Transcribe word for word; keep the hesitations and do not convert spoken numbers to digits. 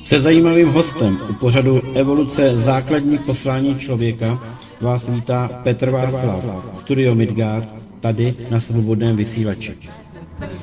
Se zajímavým hostem u pořadu Evoluce základních poslání člověka vás vítá Petr Václav, Studio Midgard, tady na Svobodném vysílači.